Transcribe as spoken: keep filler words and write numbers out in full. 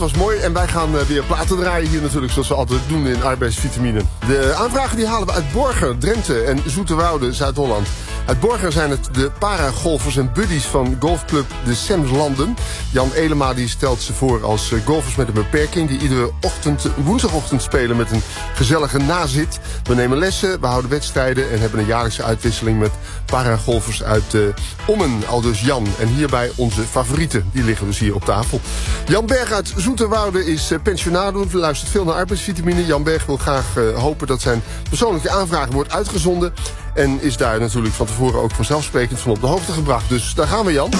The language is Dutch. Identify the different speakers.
Speaker 1: was mooi en wij gaan uh, weer platen draaien hier natuurlijk, zoals we altijd doen in arbeidsvitamine. De aanvragen die halen we uit Borger, Drenthe en Zoeterwoude, Zuid-Holland. Uit Borger zijn het de paragolfers en buddies van golfclub de Semslanden. Jan Elema die stelt ze voor als uh, golfers met een beperking die iedere ochtend, woensdagochtend spelen met een gezellige nazit. We nemen lessen, we houden wedstrijden en hebben een jaarlijkse uitwisseling met paragolfers uit uh, Ommen, aldus Jan. En hierbij onze favorieten, die liggen dus hier op tafel. Jan Berg uit Zoeterwoude is uh, pensionado, luistert veel naar arbeidsvitamine. Jan Berg wil graag uh, hopen dat zijn persoonlijke aanvraag wordt uitgezonden. En is daar natuurlijk van tevoren ook vanzelfsprekend van op de hoogte gebracht. Dus daar gaan we, Jan.